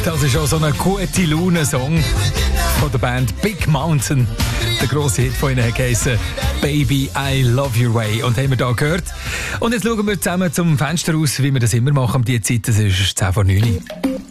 Das ist auch so ein gute Laune-Song von der Band Big Mountain. Der grosse Hit von ihnen heisst «Baby, I Love Your Way». Und haben wir hier gehört. Und jetzt schauen wir zusammen zum Fenster raus, wie wir das immer machen um diese Zeit. Das ist 10 vor 9.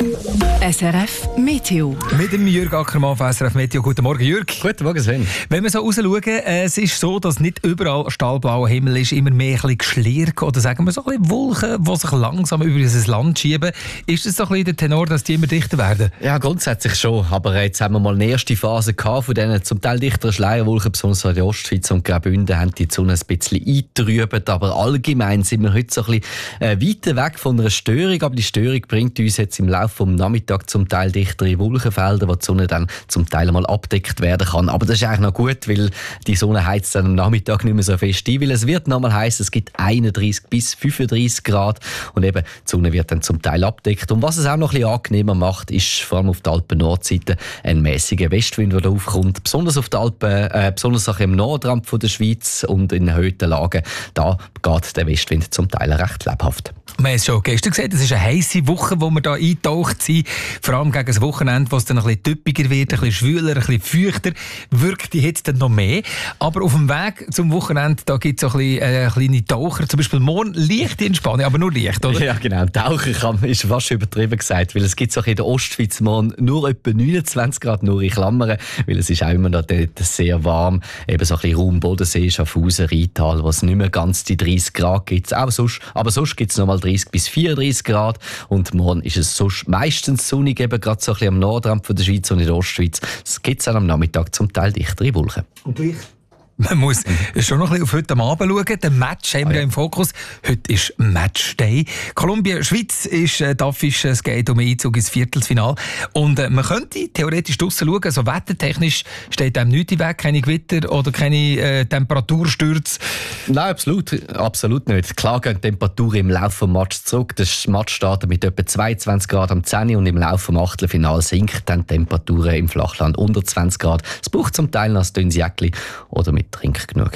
SRF Meteo. Mit dem Jürg Ackermann von SRF Meteo. Guten Morgen, Jürg. Guten Morgen, Sven. Wenn wir so raus schauen, es ist so, dass nicht überall stahlblauer Himmel ist, immer mehr ein bisschen Geschlirr oder sagen wir so ein bisschen Wolken, die sich langsam über unser Land schieben. Ist es so ein bisschen der Tenor, dass die immer dichter werden? Ja, grundsätzlich schon. Aber jetzt haben wir mal eine erste Phase gehabt von diesen zum Teil dichteren Schleierwolken, besonders in der Ostschweiz und Graubünden, haben die Sonne ein bisschen eingetrübt. Aber allgemein sind wir heute so ein bisschen weiter weg von einer Störung. Aber die Störung bringt uns jetzt im Laufe des Nachmittags zum Teil dichtere Wolkenfelder, wo die Sonne dann zum Teil mal abdeckt werden kann. Aber das ist eigentlich noch gut, weil die Sonne heizt dann am Nachmittag nicht mehr so fest ein, weil es wird nochmal heiß, es gibt 31 bis 35 Grad und eben die Sonne wird dann zum Teil abdeckt. Und was es auch noch ein bisschen angenehmer macht, ist vor allem auf der Alpen-Nordseite ein mäßiger Westwind, der da aufkommt. Besonders auf der Alpen, besonders auch im Nordrand von der Schweiz und in erhöhten Lagen, da geht der Westwind zum Teil recht lebhaft. Wir haben es schon gestern gesagt, es ist eine heisse Woche, wo wir hier eingetaucht sind. Vor allem gegen das Wochenende, wo es dann ein bisschen typischer wird, ein bisschen schwüler, ein bisschen feuchter, wirkt die Hitze dann noch mehr. Aber auf dem Weg zum Wochenende, da gibt es auch ein bisschen kleine Taucher. Zum Beispiel morgen leichte Entspannung, aber nur leicht, oder? Ja, genau. Taucher ist fast übertrieben gesagt, weil es gibt auch in der Ostschweiz morgen nur etwa 29 Grad, nur in Klammern, weil es ist auch immer noch dort sehr warm. Eben so ein bisschen Raum Bodensee, Schaffhausen, Rheintal, wo es nicht mehr ganz die 30 Grad gibt. Aber sonst gibt es noch mal 30 bis 34 Grad und morgen ist es sonst meistens sonnig, eben gerade so ein bisschen am Nordrand von der Schweiz und in der Ostschweiz. Es gibt dann am Nachmittag zum Teil dichtere Wolken. Und gleich? Man muss schon noch ein bisschen auf heute Abend schauen. Den Match haben wir ja im Fokus. Heute ist Matchday. Kolumbien-Schweiz ist daffisch. Es geht um den Einzug ins Viertelfinale. Und man könnte theoretisch draussen schauen. Also wettertechnisch steht dem nichts im Weg. Keine Gewitter oder keine Temperaturstürze. Nein, absolut nicht. Klar gehen die Temperaturen im Laufe des Matches zurück. Das Match startet mit etwa 22 Grad am 10 und im Laufe des Achtelfinals sinkt dann die Temperaturen im Flachland unter 20 Grad. Es braucht zum Teil noch ein dünnes Jäckchen oder mit Trink genug.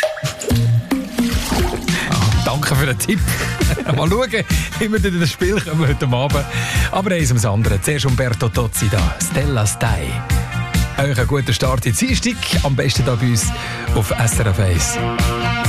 Danke für den Tipp. Mal schauen, wie wir durch das Spiel kommen heute Abend. Aber eins ums andere. Zuerst Umberto Tozzi da. Stella Stai. Euch einen guten Start in die Dienstag. Am besten hier bei uns auf SRF 1.